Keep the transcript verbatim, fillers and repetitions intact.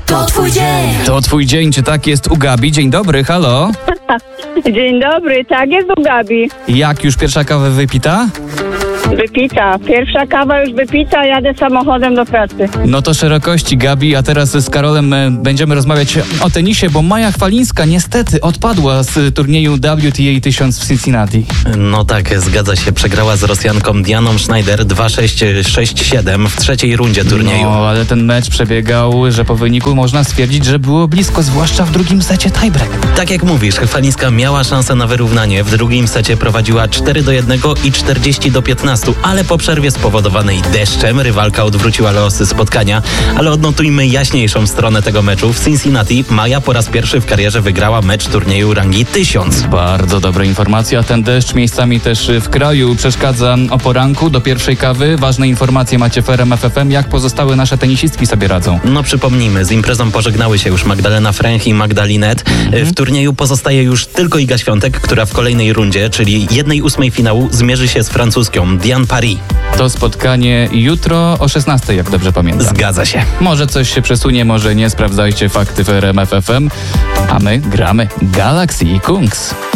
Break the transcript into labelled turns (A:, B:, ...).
A: To twój dzień.
B: To twój dzień, czy tak jest u Gabi? Dzień dobry, halo.
C: Dzień dobry, tak jest u Gabi.
B: Jak, już pierwsza kawa wypita?
C: Wypita. Pierwsza kawa już wypita, jadę samochodem do pracy.
B: No to szerokości, Gabi, a teraz z Karolem e, będziemy rozmawiać o tenisie, bo Maja Chwalińska niestety odpadła z turnieju W T A tysiąc w Cincinnati.
D: No tak, zgadza się. Przegrała z Rosjanką Dianą Schneider dwa sześć sześć siedem w trzeciej rundzie turnieju.
B: No, ale ten mecz przebiegał, że po wyniku można stwierdzić, że było blisko, zwłaszcza w drugim secie tiebreak.
D: Tak jak mówisz, Chwalińska miała szansę na wyrównanie. W drugim secie prowadziła cztery do jednego i czterdzieści do piętnastu, ale po przerwie spowodowanej deszczem rywalka odwróciła losy spotkania. Ale odnotujmy jaśniejszą stronę tego meczu. W Cincinnati Maja po raz pierwszy w karierze wygrała mecz turnieju rangi tysiąc.
B: Bardzo dobre informacje, a ten deszcz miejscami też w kraju przeszkadza o poranku do pierwszej kawy. Ważne informacje macie w R M F F M, jak pozostałe nasze tenisistki sobie radzą.
D: No przypomnijmy, z imprezą pożegnały się już Magdalena Fręch i Magdalinet. Mhm. W turnieju pozostaje już tylko Iga Świątek, która w kolejnej rundzie, czyli jednej ósmej finału, zmierzy się z francuską Diane Paris.
B: To spotkanie jutro o szesnastej, jak dobrze pamiętam.
D: Zgadza się.
B: Może coś się przesunie, może nie. Sprawdzajcie fakty w R M F F M, a my gramy Galaxy i Kungs.